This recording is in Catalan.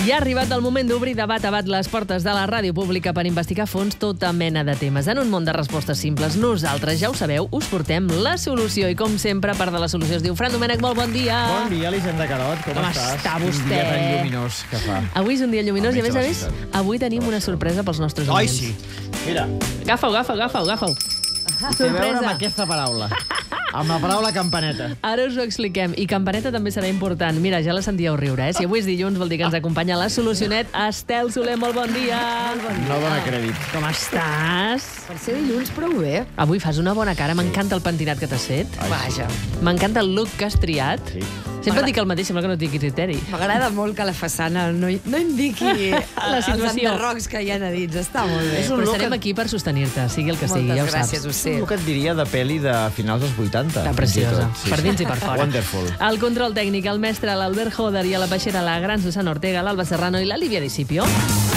I ha arribat el moment d'obrir de bat a bat les portes de la ràdio pública per investigar a fons tota mena de temes. En un món de respostes simples, nosaltres, ja ho sabeu, us portem la solució. I com sempre, part de la solució es diu Fran Domènech, molt bon dia. Bon dia, Elisenda Carot, com estàs? està vostè? Un dia tan lluminós que fa. Avui és un dia lluminós i, a Almenys més, avui tenim una sorpresa pels nostres Ai, oients. sí. Mira, Agafa-ho. té a veure amb aquesta paraula. Amb la paraula campaneta. Ara us ho expliquem. I campaneta també serà important. Mira, ja la sentíeu riure, eh? Si avui és dilluns vol dir que ens acompanya la solucionet Estel Soler. Molt bon dia. No dona crèdit. Com estàs? Per ser dilluns, prou bé. Avui fas una bona cara. M'encanta el pentinat que t'has fet. Vaja. M'encanta el look que has triat. Sí. Sempre dic el mateix, sembla que no tingui criteri. M'agrada molt que la façana no indiqui La situació. els enderrocs que hi ha a dins. Està molt bé. És un Però look estarem aquí per sostenir-te, sigui el que sigui, ja ho Moltes gràcies, saps. ho sé. El que et diria de pel·li de finals dels 80. Està preciosa, fins i tot. per dins i per fora. Wonderful. Al control tècnic, el mestre l'Albert Joder i a la peixera la gran Susana Ortega, l'Alba Serrano i la Lívia Discipio.